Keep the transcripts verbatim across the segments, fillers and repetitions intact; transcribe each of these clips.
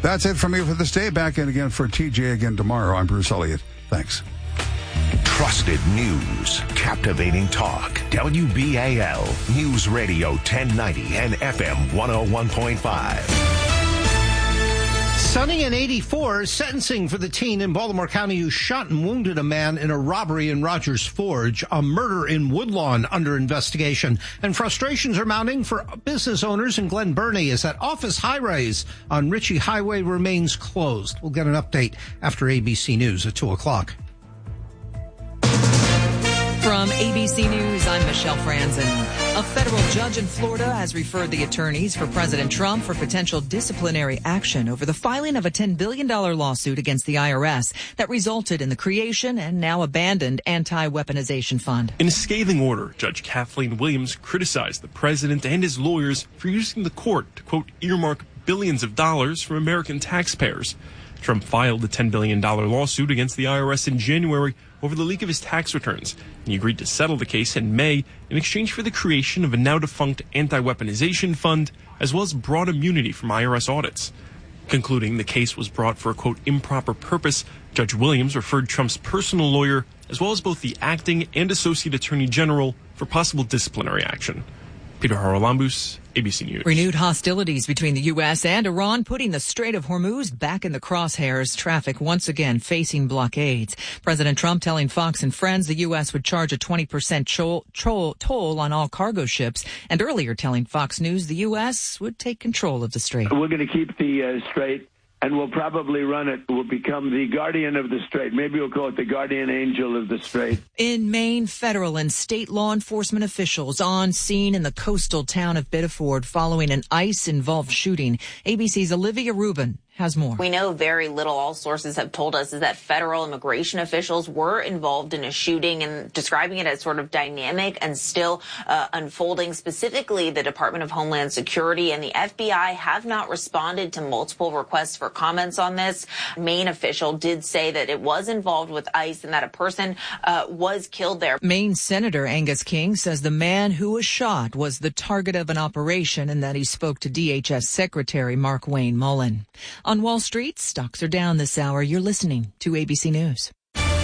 That's it from me for this day. Back in again for T J again tomorrow. I'm Bruce Elliott. Thanks. Trusted news, captivating talk. W B A L News Radio ten ninety and F M one oh one point five. Sunny and eighty-four, sentencing for the teen in Baltimore County who shot and wounded a man in a robbery in Rogers Forge. A murder in Woodlawn under investigation. And frustrations are mounting for business owners in Glen Burnie as that office high-rise on Ritchie Highway remains closed. We'll get an update after A B C News at two o'clock. From A B C News, I'm Michelle Franzen. A federal judge in Florida has referred the attorneys for President Trump for potential disciplinary action over the filing of a ten billion dollars lawsuit against the I R S that resulted in the creation and now abandoned anti-weaponization fund. In a scathing order, Judge Kathleen Williams criticized the president and his lawyers for using the court to, quote, earmark billions of dollars from American taxpayers. Trump filed a ten billion dollars lawsuit against the I R S in January over the leak of his tax returns. He agreed to settle the case in May in exchange for the creation of a now-defunct anti-weaponization fund, as well as broad immunity from I R S audits. Concluding the case was brought for a, quote, improper purpose, Judge Williams referred Trump's personal lawyer, as well as both the acting and associate attorney general, for possible disciplinary action. Peter Haralambous, A B C News. Renewed hostilities between the U S and Iran putting the Strait of Hormuz back in the crosshairs. Traffic once again facing blockades. President Trump telling Fox and Friends the U S would charge a twenty percent toll, toll, toll on all cargo ships, and earlier telling Fox News the U S would take control of the strait. We're going to keep the uh, strait, and we'll probably run it. We'll become the guardian of the strait. Maybe we'll call it the guardian angel of the strait. In Maine, federal and state law enforcement officials on scene in the coastal town of Biddeford following an ICE-involved shooting. A B C's Olivia Rubin has more. We know very little. All sources have told us is that federal immigration officials were involved in a shooting and describing it as sort of dynamic and still uh, unfolding. Specifically, the Department of Homeland Security and the F B I have not responded to multiple requests for comments on this. Maine official did say that it was involved with ICE and that a person uh, was killed there. Maine Senator Angus King says the man who was shot was the target of an operation and that he spoke to D H S Secretary Markwayne Mullin. On Wall Street, stocks are down this hour. You're listening to A B C News.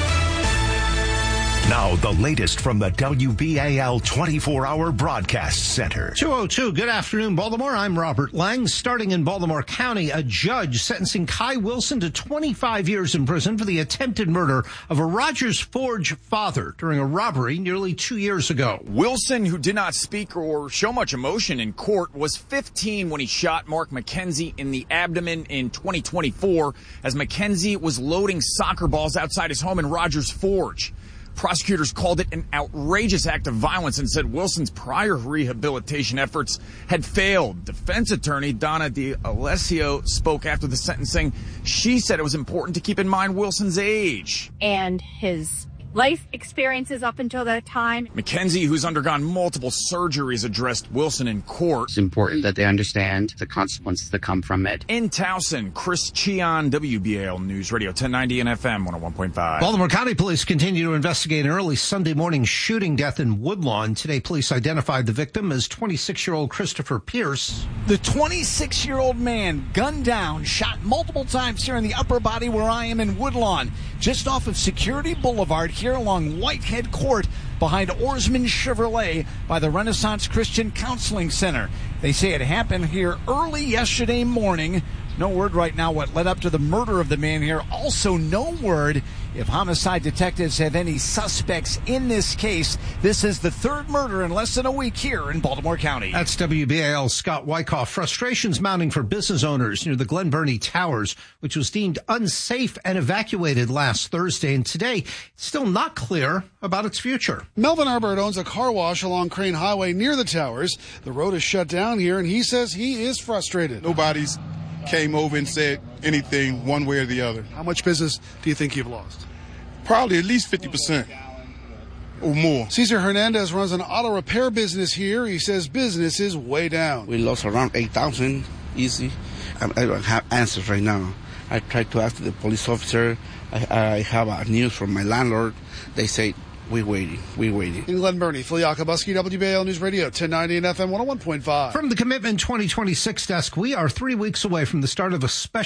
Now, the latest from the W B A L twenty-four hour Broadcast Center. two oh two, good afternoon, Baltimore. I'm Robert Lang. Starting in Baltimore County, a judge sentencing Kai Wilson to twenty-five years in prison for the attempted murder of a Rogers Forge father during a robbery nearly two years ago. Wilson, who did not speak or show much emotion in court, was fifteen when he shot Mark McKenzie in the abdomen in twenty twenty-four as McKenzie was loading soccer balls outside his home in Rogers Forge. Prosecutors called it an outrageous act of violence and said Wilson's prior rehabilitation efforts had failed. Defense attorney Donna D'Alessio spoke after the sentencing. She said it was important to keep in mind Wilson's age and his life experiences up until that time. McKenzie, who's undergone multiple surgeries, addressed Wilson in court. It's important that they understand the consequences that come from it. In Towson, Chris Cheon, W B A L News Radio ten ninety and F M one oh one point five. Baltimore County Police continue to investigate an early Sunday morning shooting death in Woodlawn. Today, police identified the victim as twenty-six-year-old Christopher Pierce. The twenty-six-year-old man gunned down, shot multiple times here in the upper body where I am in Woodlawn, just off of Security Boulevard here along Whitehead Court behind Oarsman Chevrolet by the Renaissance Christian Counseling Center. They say it happened here early yesterday morning. No word right now what led up to the murder of the man here. Also no word if homicide detectives have any suspects in this case. This is the third murder in less than a week here in Baltimore County. That's W B A L's Scott Wyckoff. Frustrations mounting for business owners near the Glen Burnie Towers, which was deemed unsafe and evacuated last Thursday. And today, it's still not clear about its future. Melvin Arbert owns a car wash along Crane Highway near the towers. The road is shut down here, and he says he is frustrated. Nobody's came over and said anything one way or the other. How much business do you think you've lost? Probably at least fifty percent or more. Cesar Hernandez runs an auto repair business here. He says business is way down. We lost around eight thousand easy. I, I don't have answers right now. I tried to ask the police officer. I, I have a news from my landlord. They say, we're waiting. We're waiting. In Glen Burnie, Phil Yakubuski, W B A L News Radio, ten ninety and F M one oh one point five. From the Commitment twenty twenty-six desk, we are three weeks away from the start of a special